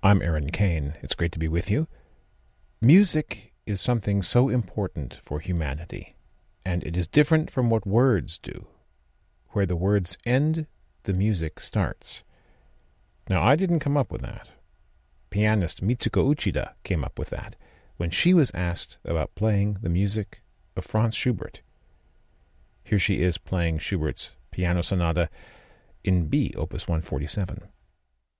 I'm Aaron Kane. It's great to be with you. Music is something so important for humanity, and it is different from what words do. Where the words end, the music starts. Now, I didn't come up with that. Pianist Mitsuko Uchida came up with that when she was asked about playing the music of Franz Schubert. Here she is playing Schubert's Piano Sonata in B, Opus 147.